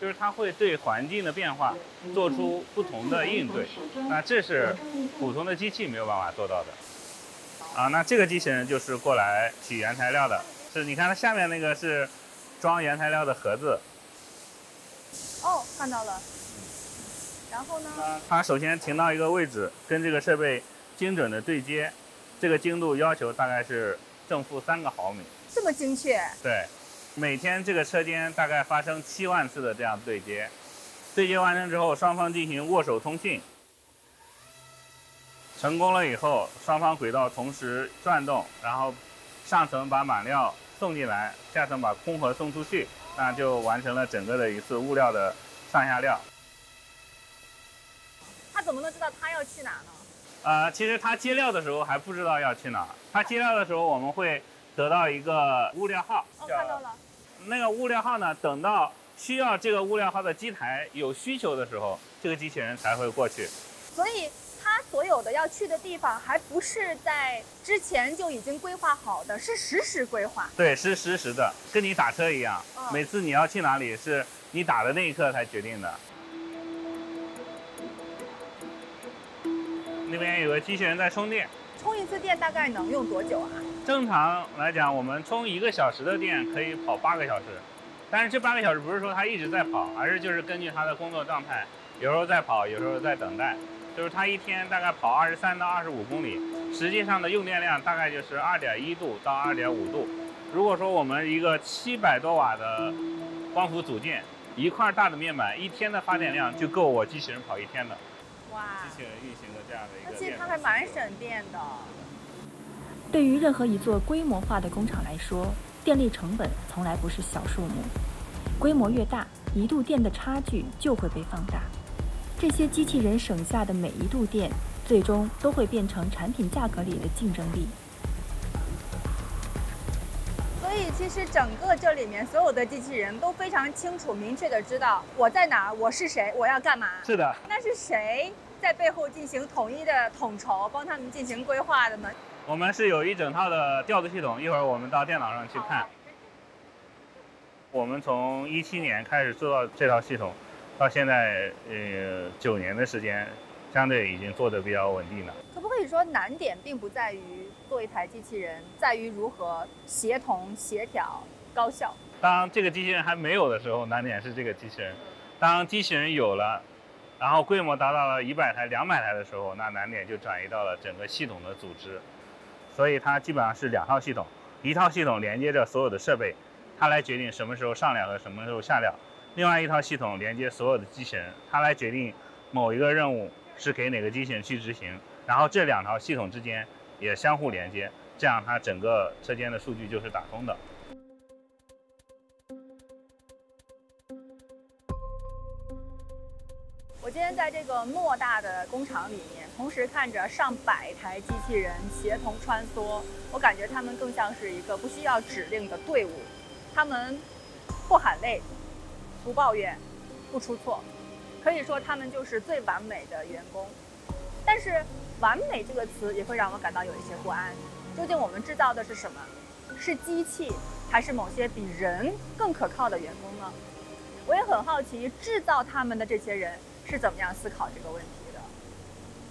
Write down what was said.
就是它会对环境的变化做出不同的应对。那这是普通的机器没有办法做到的。那这个机器人就是过来取原材料的，你看它下面那个是装原材料的盒子。 哦，看到了。然后呢？ 它首先停到一个位置，跟这个设备精准的对接，这个精度要求大概是正负3个毫米。 这么精确？ 对，每天这个车间大概发生7万次的这样对接，对接完成之后，双方进行握手通讯。成功了以后，双方轨道同时转动，然后上层把满料送进来，下层把空盒送出去，那就完成了整个的一次物料的上下料。 他怎么能知道他要去哪呢？ 其实他接料的时候还不知道要去哪。他接料的时候，我们会得到一个物料号。 哦，看到了。 那个物料号呢，等到需要这个物料号的机台有需求的时候，这个机器人才会过去。 所以他所有的要去的地方，还不是在之前就已经规划好的，是实时规划。 对，是实时的，跟你打车一样。每次你要去哪里，是你打的那一刻才决定的。那边有个机器人在充电， 充一次电大概能用多久啊？ 正常来讲，我们充1个小时的电可以跑8个小时，但是这8个小时不是说它一直在跑，而是就是根据它的工作状态，有时候在跑，有时候在等待，就是它一天大概跑23到25公里，实际上的用电量大概就是2.1度到2.5度。如果说我们一个700多瓦的光伏组件，一块大的面板，一天的发电量就够我机器人跑一天的。 哇， 机器人运行的这样的一个， 那其实它还蛮省电的。 对于任何一座规模化的工厂来说，电力成本从来不是小数目。规模越大，1度电的差距就会被放大。这些机器人省下的每1度电，最终都会变成产品价格里的竞争力。 所以其实整个这里面所有的机器人都非常清楚明确的知道我在哪儿，我是谁，我要干嘛。 是的。 那是谁在背后进行统一的统筹，帮他们进行规划的呢？ 我们是有一整套的调度系统，一会儿我们到电脑上去看。我们从17年开始做到这套系统，到现在9年的时间，相对已经做得比较稳定了。 可不可以说难点并不在于做一台机器人，在于如何协同、协调、高效？ 当这个机器人还没有的时候，难点是这个机器人；当机器人有了，然后规模达到了100台、200台的时候，那难点就转移到了整个系统的组织。所以它基本上是2套系统，一套系统连接着所有的设备，它来决定什么时候上料和什么时候下料；另外一套系统连接所有的机器人，它来决定某一个任务是给哪个机器人去执行。然后这2套系统之间也相互连接，这样它整个车间的数据就是打通的。 我今天在这个偌大的工厂里面，同时看着上百台机器人协同穿梭，我感觉他们更像是一个不需要指令的队伍，他们不喊累，不抱怨，不出错，可以说他们就是最完美的员工。但是完美这个词也会让我感到有一些不安，究竟我们制造的是什么？是机器，还是某些比人更可靠的员工呢？我也很好奇，制造他们的这些人是怎么样思考这个问题。